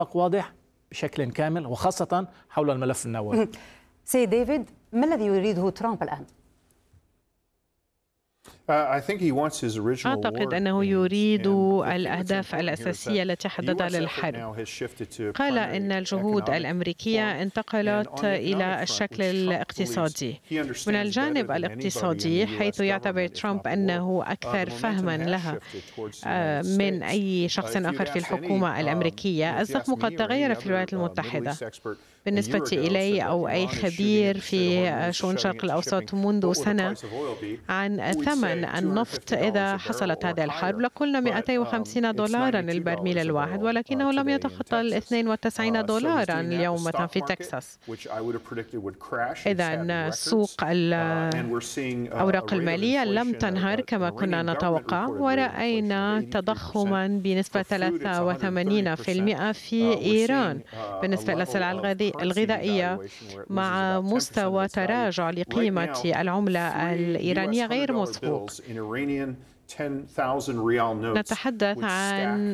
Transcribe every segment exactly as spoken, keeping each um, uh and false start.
واضح بشكل كامل، وخاصة حول الملف النووي. سيد ديفيد، ما الذي يريده ترامب الآن؟ أعتقد أنه يريد الأهداف الأساسية التي حددها للحرب. قال إن الجهود الأمريكية انتقلت إلى الشكل الاقتصادي. من الجانب الاقتصادي، حيث يعتبر ترامب أنه أكثر فهما لها من أي شخص آخر في الحكومة الأمريكية، الزخم قد تغير في الولايات المتحدة. بالنسبة إلي أو أي خبير في شؤون الشرق الأوسط منذ سنة عن ثمن النفط إذا حصلت هذه الحرب، لقلنا مئتين وخمسين دولارا البرميل الواحد، ولكنه لم يتخطى اثنين وتسعين دولارا اليوم مثلا في تكساس. إذا سوق الأوراق المالية لم تنهار كما كنا نتوقع، ورأينا تضخما بنسبة ثلاثة وثمانين بالمئة في إيران بالنسبة للسلع الغذائية، مع مستوى تراجع لقيمة العملة الإيرانية غير مسبوق. نتحدث عن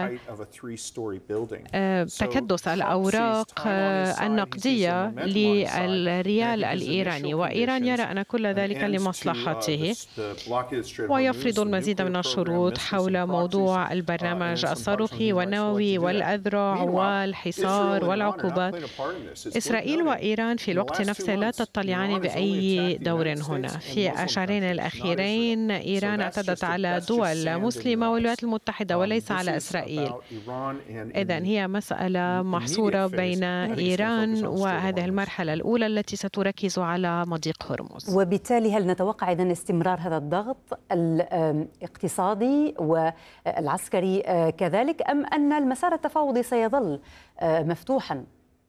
تكدس الأوراق النقدية للريال الإيراني، وإيران يرى أن كل ذلك لمصلحته، ويفرض المزيد من الشروط حول موضوع البرنامج الصاروخي والنووي والأذرع والحصار والعقوبات. إسرائيل وإيران في الوقت نفسه لا تطلعان بأي دور هنا. في الشهرين الأخيرين إيران اعتدت على دول مسلمة والولايات المتحدة وليس على إسرائيل. إذن هي مسألة محصورة بين إيران وهذه المرحلة الأولى التي ستركز على مضيق هرمز. وبالتالي هل نتوقع إذن استمرار هذا الضغط الاقتصادي والعسكري كذلك، أم أن المسار التفاوضي سيظل مفتوحا؟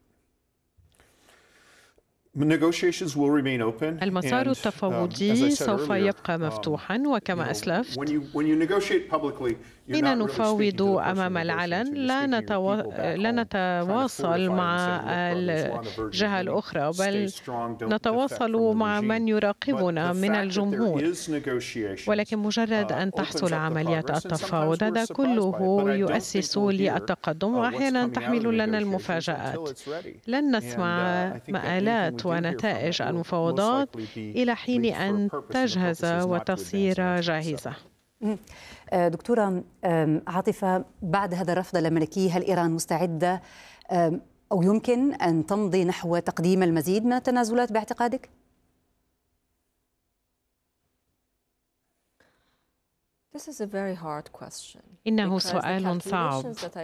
المسار التفاوضي سوف يبقى مفتوحا، وكما أسلفت حين نفاوض أمام العلن لا, نتو... لا نتواصل مع الجهة الأخرى، بل نتواصل مع من يراقبنا من الجمهور. ولكن مجرد أن تحصل عمليات التفاوض هذا كله يؤسس للتقدم، وأحيانا تحمل لنا المفاجآت. لن نسمع مآلات ونتائج المفاوضات إلى حين أن تجهز وتصير جاهزة. دكتورة عاطفة، بعد هذا الرفض الأمريكي هل إيران مستعدة أو يمكن أن تمضي نحو تقديم المزيد من التنازلات باعتقادك؟ إنه سؤال صعب،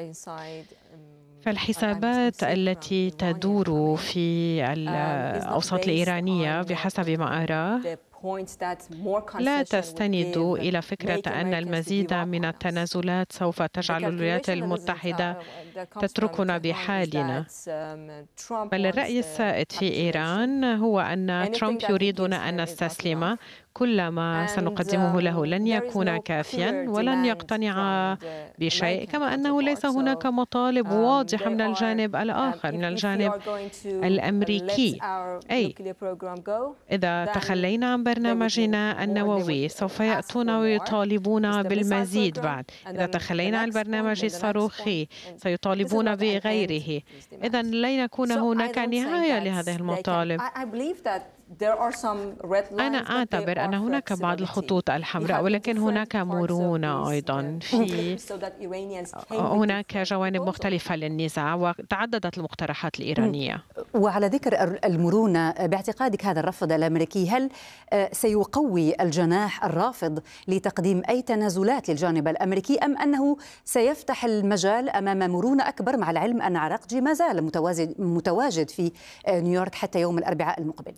فالحسابات التي تدور في الأوساط الإيرانية بحسب ما أرى لا تستند إلى فكرة أن المزيد من التنازلات سوف تجعل الولايات المتحدة تتركنا بحالنا، بل الرأي السائد في إيران هو أن ترامب يريدنا أن نستسلم. كل ما سنقدمه له لن يكون كافيا ولن يقتنع بشيء، كما أنه ليس هناك مطالب واضحة من الجانب الآخر، من الجانب الأمريكي. أي إذا تخلينا عن برنامجنا النووي سوف يأتون ويطالبون بالمزيد بعد. إذا تخلينا عن البرنامج الصاروخي سيطالبون بغيره. إذن لن يكون هناك نهاية لهذه المطالب. أنا أعتبر أن هناك بعض الخطوط الحمراء، ولكن هناك مرونة أيضا. في هناك جوانب مختلفة للنزاع وتعددت المقترحات الإيرانية. وعلى ذكر المرونة، باعتقادك هذا الرفض الأمريكي هل سيقوي الجناح الرافض لتقديم أي تنازلات للجانب الأمريكي، أم أنه سيفتح المجال أمام مرونة أكبر، مع العلم أن عراقجي ما زال متواجد في نيويورك حتى يوم الأربعاء المقبل؟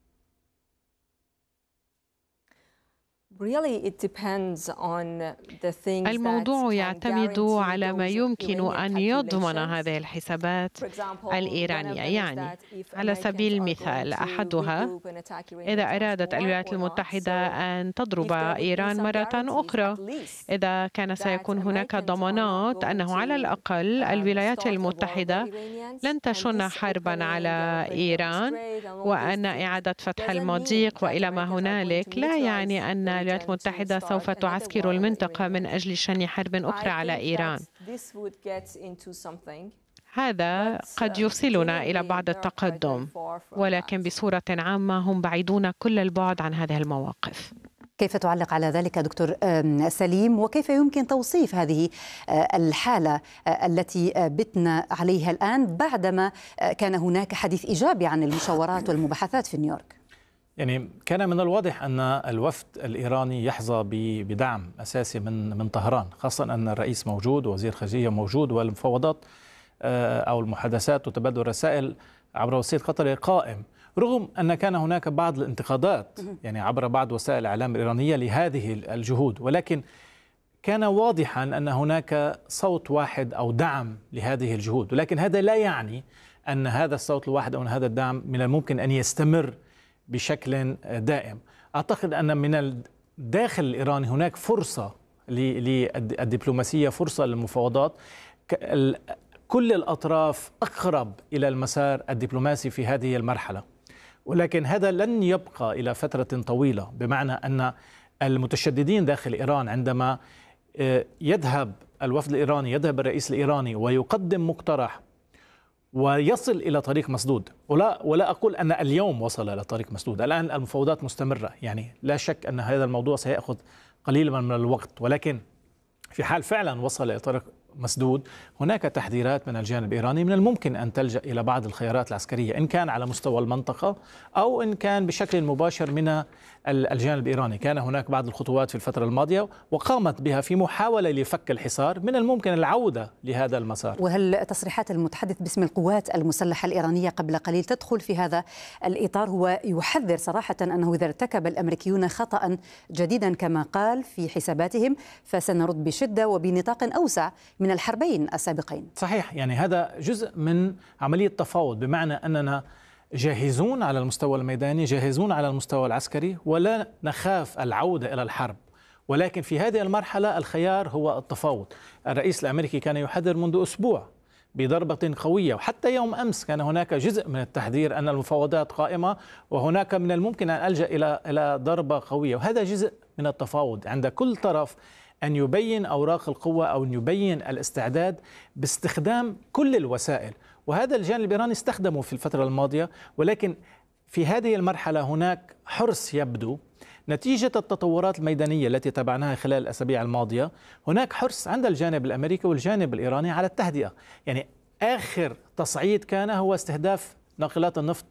الموضوع يعتمد على ما يمكن أن يضمن هذه الحسابات الإيرانية. يعني على سبيل المثال أحدها، إذا أرادت الولايات المتحدة أن تضرب إيران مرة أخرى، إذا كان سيكون هناك ضمانات أنه على الأقل الولايات المتحدة لن تشن حربا على إيران، وأن إعادة فتح المضيق وإلى ما هنالك لا يعني أن الولايات المتحدة سوف تعسكر المنطقة من أجل شن حرب أخرى على إيران. هذا قد يوصلنا إلى بعض التقدم، ولكن بصورة عامة هم بعيدون كل البعد عن هذه المواقف. كيف تعلق على ذلك دكتور سليم، وكيف يمكن توصيف هذه الحالة التي بتنا عليها الآن بعدما كان هناك حديث إيجابي عن المشاورات والمباحثات في نيويورك؟ يعني كان من الواضح أن الوفد الإيراني يحظى بدعم أساسي من من طهران، خاصة أن الرئيس موجود ووزير خارجية موجود، والمفاوضات أو المحادثات وتبادل الرسائل عبر وسيلة قطر قائم، رغم أن كان هناك بعض الانتقادات يعني عبر بعض وسائل الإعلام الإيرانية لهذه الجهود، ولكن كان واضحا أن هناك صوت واحد أو دعم لهذه الجهود، ولكن هذا لا يعني أن هذا الصوت الواحد أو أن هذا الدعم من الممكن أن يستمر بشكل دائم. أعتقد أن من الداخل الإيراني هناك فرصة للدبلوماسية، فرصة للمفاوضات، كل الأطراف أقرب إلى المسار الدبلوماسي في هذه المرحلة، ولكن هذا لن يبقى إلى فترة طويلة، بمعنى أن المتشددين داخل إيران عندما يذهب الوفد الإيراني، يذهب الرئيس الإيراني ويقدم مقترح ويصل إلى طريق مسدود، ولا ولا أقول أن اليوم وصل إلى طريق مسدود، الآن المفاوضات مستمرة، يعني لا شك أن هذا الموضوع سيأخذ قليلا من الوقت، ولكن في حال فعلا وصل إلى طريق مسدود هناك تحذيرات من الجانب الإيراني، من الممكن أن تلجأ إلى بعض الخيارات العسكرية إن كان على مستوى المنطقة أو إن كان بشكل مباشر من الجانب الإيراني. كان هناك بعض الخطوات في الفترة الماضية وقامت بها في محاولة لفك الحصار، من الممكن العودة لهذا المسار. وهل تصريحات المتحدث باسم القوات المسلحة الإيرانية قبل قليل تدخل في هذا الإطار؟ هو يحذر صراحة أنه إذا ارتكب الأمريكيون خطأ جديدا كما قال في حساباتهم فسنرد بشدة وبنطاق أوسع من الحربين السابقين. صحيح، يعني هذا جزء من عملية تفاوض، بمعنى أننا جاهزون على المستوى الميداني، جاهزون على المستوى العسكري، ولا نخاف العودة إلى الحرب، ولكن في هذه المرحلة الخيار هو التفاوض. الرئيس الأمريكي كان يحذر منذ أسبوع بضربة قوية، وحتى يوم أمس كان هناك جزء من التحذير أن المفاوضات قائمة وهناك من الممكن أن ألجأ إلى إلى ضربة قوية، وهذا جزء من التفاوض عند كل طرف أن يبين أوراق القوة أو أن يبين الاستعداد باستخدام كل الوسائل، وهذا الجانب الإيراني استخدمه في الفترة الماضية، ولكن في هذه المرحلة هناك حرص يبدو نتيجة التطورات الميدانية التي تابعناها خلال الأسابيع الماضية، هناك حرص عند الجانب الأمريكي والجانب الإيراني على التهدئة. يعني آخر تصعيد كان هو استهداف ناقلات النفط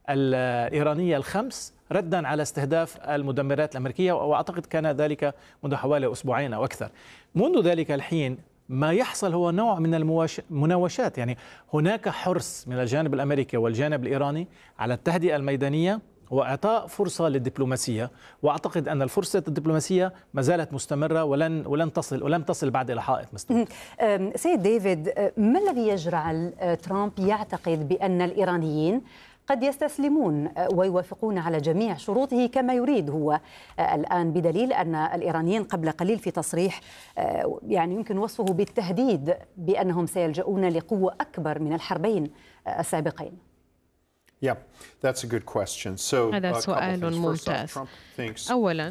الإيرانية الخمس ردا على استهداف المدمرات الأمريكية، وأعتقد كان ذلك منذ حوالي أسبوعين أو أكثر. منذ ذلك الحين ما يحصل هو نوع من المناوشات، يعني هناك حرص من الجانب الأمريكي والجانب الإيراني على التهدئة الميدانية وإعطاء فرصة للدبلوماسية، وأعتقد أن الفرصة الدبلوماسية ما زالت مستمرة ولن ولن تصل ولم تصل بعد إلى حائط مسدود. سيد ديفيد، ما الذي يجعل ترامب يعتقد بأن الإيرانيين قد يستسلمون ويوافقون على جميع شروطه كما يريد هو الآن، بدليل أن الإيرانيين قبل قليل في تصريح يعني يمكن وصفه بالتهديد بأنهم سيلجؤون لقوة أكبر من الحربين السابقين؟ Yeah, that's a good question. So, هذا سؤال ممتاز. أولاً،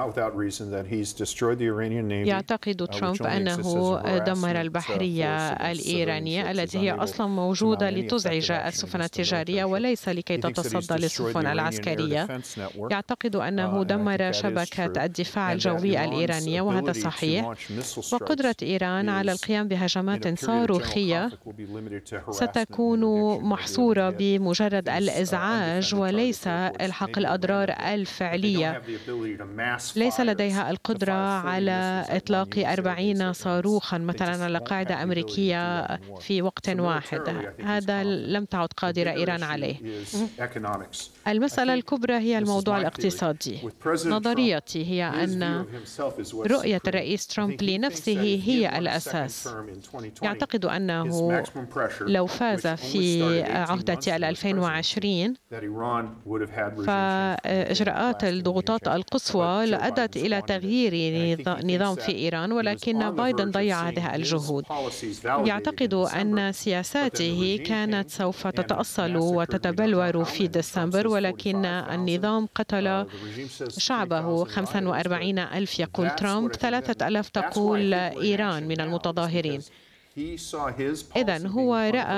يعتقد ترامب أنه دمر البحرية الإيرانية التي هي أصلاً موجودة لتزعج السفن التجارية وليس لكي تتصدى للسفن العسكرية. يعتقد أنه دمر شبكة الدفاع الجوي الإيرانية، وهذا صحيح، وقدرة إيران على القيام بهجمات صاروخية ستكون محصورة بمجرد الإزعاج وليس إلحاق الأضرار الفعلية. ليس لديها القدرة على إطلاق أربعين صاروخا مثلا على قاعدة أمريكية في وقت واحد، هذا لم تعد قادرة إيران عليه. المسألة الكبرى هي الموضوع الاقتصادي. نظريتي هي أن رؤية الرئيس ترامب لنفسه هي الأساس. يعتقد أنه لو فاز في عهدة ألفين وعشرين فإجراءات الضغوطات القصوى أدت إلى تغيير نظام في إيران، ولكن بايدن ضيع هذه الجهود. يعتقد أن سياساته كانت سوف تتأصل وتتبلور في ديسمبر، ولكن النظام قتل شعبه. خمسة وأربعين ألف يقول ترامب، ثلاثة ألاف تقول إيران من المتظاهرين. إذن هو رأى